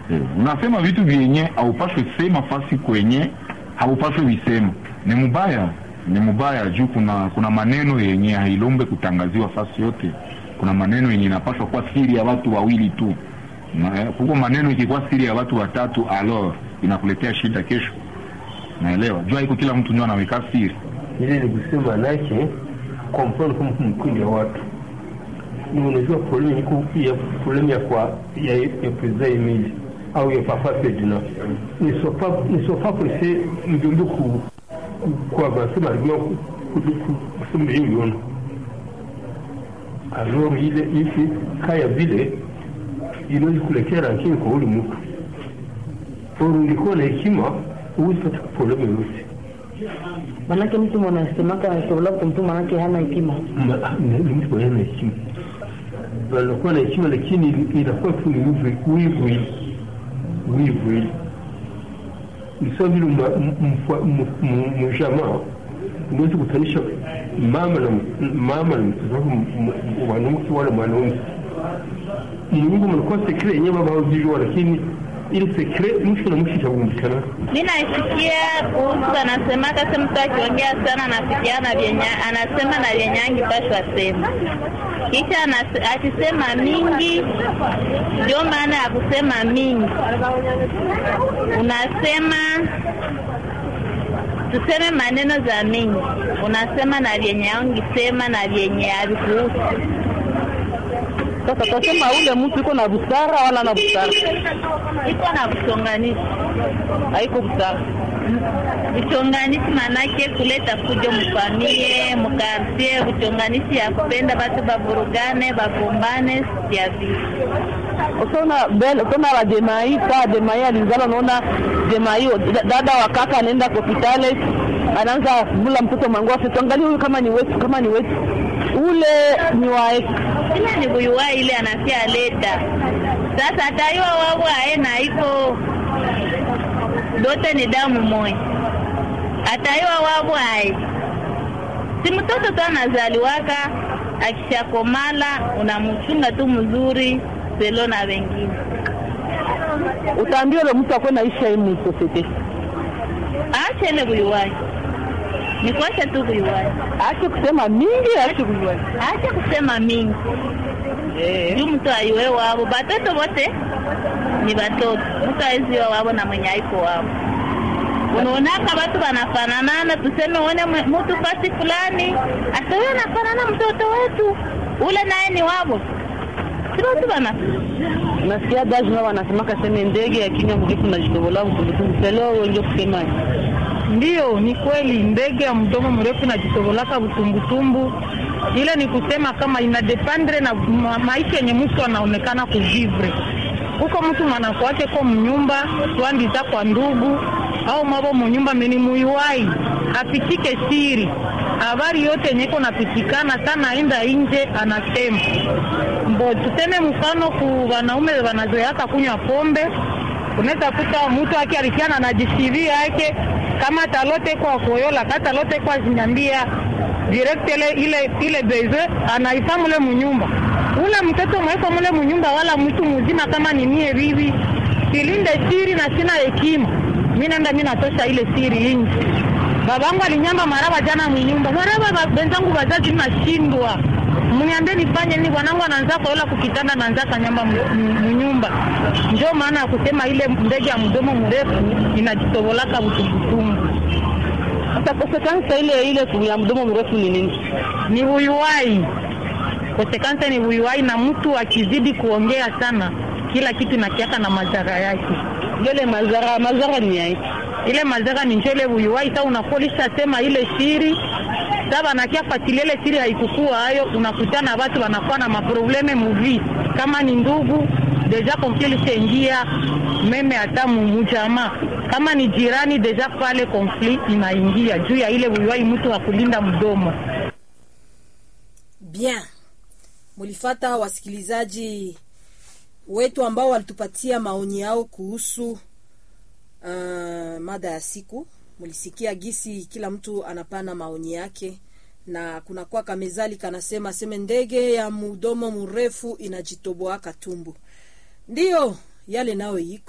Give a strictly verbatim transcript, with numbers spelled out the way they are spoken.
Eh, unasema vitu vyenye haupaswi sema fasi kwenye haupaswi visema. Ni mubaya, ni mubaya juu kuna kuna maneno yenye hailombe kutangaziwa fasi yote. Kuna maneno yenye inapaswa kuwa siri ya watu wawili tu. Na huko maneno ikikuwa siri ya watu watatu alors inakuletea shida kesho. Naelewa. Jua iko kila mtu ndio anaweka siri. Ile ni kusema nake kwa mfano kama mkundi wa watu. Ni unajua problemi iko ya problemi ya kwa ya, ya president Emile au ya papa Ferdinand. Ni sofa ni sofa presse ndio ku kwa basi barigwa kusema hiyo yono. Alors ile ici kaya vile inaweza kulekea lakini kwa ule mtu. Urundiko na hekima usipate problemi yote. Manake mtu mwanasemaka anatobola kwa mtu manake hana hekima. Ni mtu hana hekima. Walikuwa na hekima lakini inakuwa tu ni wivu wivu wivu. Ni sawa vile mjamaa unaweza kutanisha mama na mama na mtoto mwanamke wala mwanaume. Mungu mlikuwa secret yenyewe baba hujijua lakini ile secret mwisho na mwisho itakumbukana. Mimi naisikia kuhusu anasema kama mtu akiongea sana anafikiana vyenye anasema na vyenye angi paswa sema. Kisha akisema mingi ndio maana ya kusema mingi. Unasema tuseme maneno za mingi. Unasema na vyenye angi sema na vyenye havikuhusu. Sasa tasema ule mtu iko na busara wala na busara? Iko na busonganishi. Haiko busara. Busonganishi manake kuleta fujo mfamie, mkartie, busonganishi ya kupenda watu bavurugane, bagombane, ya vipi. Usona bel, usona la demai, pa demai alizala naona demai dada wa kaka anaenda hospitali, anaanza kuvula mtoto mangofu, tuangalie huyu kama ni wetu, kama ni wetu. Ule ni wae ila ni buyuwa ile anafia leta. Sasa ataiwa wawo aena iko dote ni damu moja. Ataiwa wawo ae. Si mtoto tu anazaliwaka akishakomala unamchunga tu mzuri selo na wengine. Utaambia ile mtu akwe naisha hii society. Acha ile buyuwa. Ni kwacha tu buyuwa. Acha kusema mingi, acha buyuwa. Acha kusema mingi. Eh, ndio mtu aiwe wao batoto wote ni batoto. Mtu aiziwa wao na mwenye haiko wao. Unaona kama watu wanafanana, tuseme uone mtu fasi fulani, atawe anafanana mtoto wetu. Ule naye ni wao. Sio watu bana. Nasikia daji wao wanasema kama ndege ya kinywa mrefu na jitobola mtumbutumbu. Selo wengi kusema. Ndio, ni kweli ndege ya mdomo mrefu na jitobolaka butumbutumbu. Ile ni kusema kama inadependre na ma maisha yenye mtu anaonekana kuvivre. Huko mtu mwanako wake kwa mnyumba, tuandi za kwa ndugu, au mabo mnyumba meni muiwai, apitike siri. Habari yote nyeko napitikana sana inda nje anasema. Mbo tuseme mfano ku wanaume wanazoeaka kunywa pombe, unaweza kuta mtu akiarifiana anajisivia yake kama talote kwa koyola, kata lote kwa zinyambia direct ile ile ile beze anaifamu ile mnyumba. Ule mtoto mweko mule mnyumba wala mtu mzima kama ni mie bibi silinde siri na sina hekima. Mimi nenda mimi natosha ile siri nje. Babangu alinyamba maraba jana mnyumba. Maraba benzangu wazazi mnashindwa. Mniambie nifanye nini bwanangu anaanza koyola kukitanda anaanza kanyamba mnyumba. Ndio maana kusema ile ndege ya mdomo mrefu inajitobolaka butumbutumbu. Sasa kosekansa ile ile ya mdomo mrefu ni nini? Ni uyuwai. Kosekansa ni uyuwai na mtu akizidi kuongea sana kila kitu na kiaka na madhara yake. Ile madhara madhara ni yapi? Ile madhara ni njole uyuwai sasa unakolisha sema ile siri. Sasa anakia fatilia ile siri haikukua hayo unakutana watu wanakuwa na maprobleme muvi kama ni ndugu deja conflit ingia meme hata mjamaa kama ni jirani deja pale conflit inaingia juu ya ile uyuwai mtu wa kulinda mdomo. Bien. Mulifata wasikilizaji wetu ambao walitupatia maoni yao kuhusu uh, mada ya siku. Mulisikia gisi kila mtu anapana maoni yake na kuna kwa kamezali kanasema seme ndege ya mdomo mrefu inajitoboa katumbu. Ndio yale nao iko